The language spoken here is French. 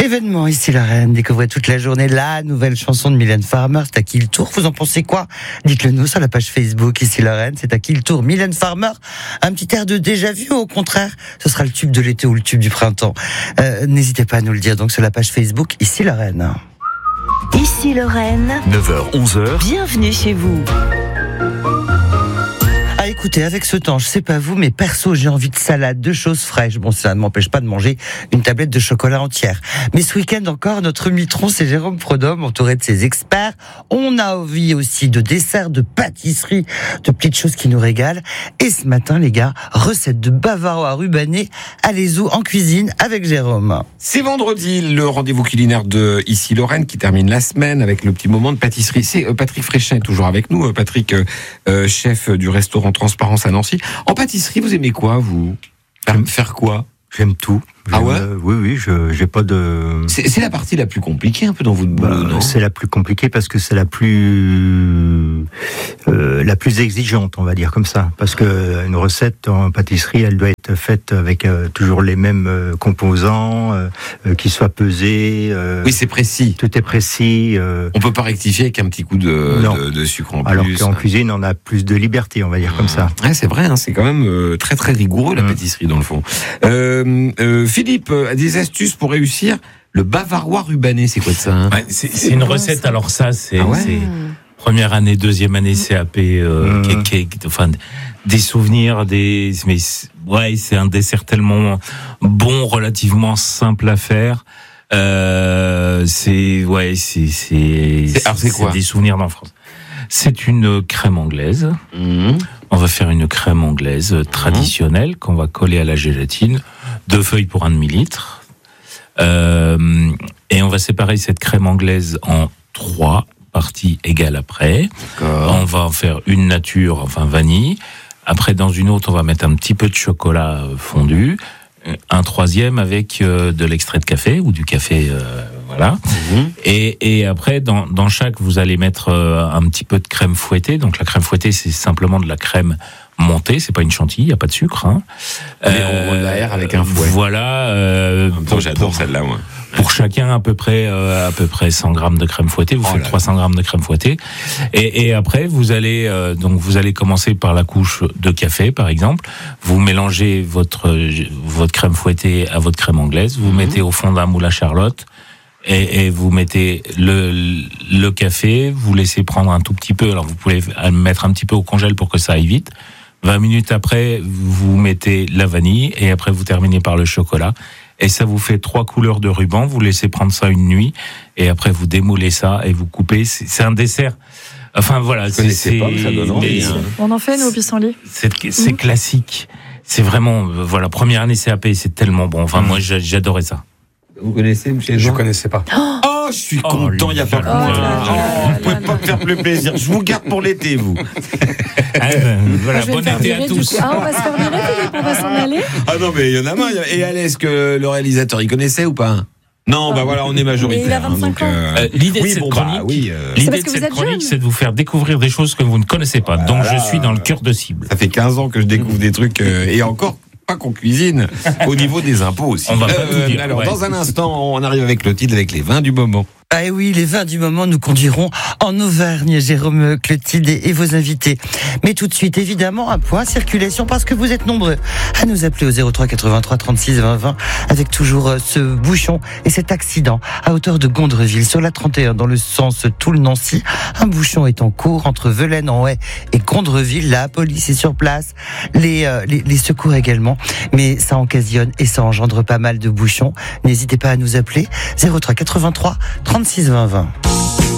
Événement ici Lorraine, découvrez toute la journée la nouvelle chanson de Mylène Farmer, c'est à qui le tour, vous en pensez quoi? Dites-le nous sur la page Facebook ici Lorraine, c'est à qui le tour? Mylène Farmer, un petit air de déjà vu ou au contraire, ce sera le tube de l'été ou le tube du printemps? N'hésitez pas à nous le dire donc sur la page Facebook ici Lorraine. Ici Lorraine, 9h, 11h. bienvenue chez vous. Ah écoutez, avec ce temps, je sais pas vous, mais perso, j'ai envie de salade, de choses fraîches. Bon, ça ne m'empêche pas de manger une tablette de chocolat entière. Mais ce week-end encore, notre mitron, c'est Jérôme Prodhomme, entouré de ses experts. On a envie aussi de desserts, de pâtisseries, de petites choses qui nous régalent. Et ce matin, les gars, recette de bavarois rubané. Allez-y en cuisine avec Jérôme. C'est vendredi, le rendez-vous culinaire de Ici Lorraine qui termine la semaine avec le petit moment de pâtisserie. C'est Patrick Fréchin toujours avec nous. Patrick, chef du restaurant Transparence à Nancy. En pâtisserie, vous aimez quoi, vous? Faire quoi? J'aime tout. Ah ouais? Oui, j'ai pas de... C'est la partie la plus compliquée un peu dans votre boulot, non? C'est la plus compliquée parce que c'est la plus exigeante, on va dire comme ça. Parce que une recette en pâtisserie, elle doit être faite avec toujours les mêmes composants, qui soient pesés. Oui, c'est précis. Tout est précis. On peut pas rectifier avec un petit coup de sucre en plus. Alors qu'en cuisine, on a plus de liberté, on va dire comme ça. Ouais, c'est vrai, hein, c'est quand même très très rigoureux la pâtisserie dans le fond. Philippe a des astuces pour réussir le bavarois rubané, c'est quoi de ça, hein? Ouais, c'est une recette, alors ça, c'est première année, deuxième année CAP, enfin, des souvenirs, c'est un dessert tellement bon, relativement simple à faire. C'est quoi? Des souvenirs d'enfance. C'est une crème anglaise. On va faire une crème anglaise traditionnelle qu'on va coller à la gélatine. 2 feuilles pour 1 demi-litre. Et on va séparer cette crème anglaise en 3 parties égales après. D'accord. On va en faire une nature, enfin vanille. Après, dans une autre, on va mettre un petit peu de chocolat fondu. Un troisième avec de l'extrait de café ou du café, voilà. Et après, dans chaque, vous allez mettre un petit peu de crème fouettée. Donc la crème fouettée, c'est simplement de la crème montée, c'est pas une chantilly, il y a pas de sucre. Hein. Mais on roule l'air avec un fouet. Voilà. J'adore celle-là, moi. Pour chacun, à peu près 100 grammes de crème fouettée. Vous faites 300 grammes de crème fouettée. Et après, vous allez commencer par la couche de café, par exemple. Vous mélangez votre crème fouettée à votre crème anglaise. Vous mettez au fond d'un moule à Charlotte. Et vous mettez le café. Vous laissez prendre un tout petit peu. Alors, vous pouvez mettre un petit peu au congèle pour que ça aille vite. 20 minutes après, vous mettez la vanille. Et après, vous terminez par le chocolat. Et ça vous fait 3 couleurs de ruban. Vous laissez prendre ça une nuit. Et après, vous démoulez ça et vous coupez. C'est un dessert. Enfin, voilà. On en fait, nous, au pissenlit. C'est classique. C'est vraiment, voilà, première année CAP, c'est tellement bon. Enfin, moi, j'adorais ça. Vous connaissez, monsieur? Je connaissais pas. Oh, je suis content, il n'y a pas plus vous ne pouvez pas me faire plus plaisir. Je vous garde pour l'été, vous. Voilà, bon été à tous. On va se faire virer, Philippe, on va s'en aller. Ah non, mais il y en a marre. Et est-ce que le réalisateur, il connaissait ou pas? Non, bah voilà, on est majoritaire. Il a 25 ans. L'idée de cette chronique, c'est de vous faire découvrir des choses que vous ne connaissez pas. Donc je suis dans le cœur de cible. Ça fait 15 ans que je découvre des trucs, et encore pas qu'on cuisine, au niveau des impôts aussi. On va pas tout dire. Alors, dans un instant, on arrive avec Clotilde, avec les vins du moment. Ah oui, les vins du moment nous conduiront en Auvergne, Jérôme, Clotilde et vos invités. Mais tout de suite, évidemment, un point circulation parce que vous êtes nombreux à nous appeler au 03 83 36 20 20 avec toujours ce bouchon et cet accident à hauteur de Gondreville sur la 31 dans le sens Toul-Nancy. Un bouchon est en cours entre Velaine-en-Haye et Gondreville. La police est sur place, les secours également. Mais ça occasionne et ça engendre pas mal de bouchons. N'hésitez pas à nous appeler 03 83 36 20 20.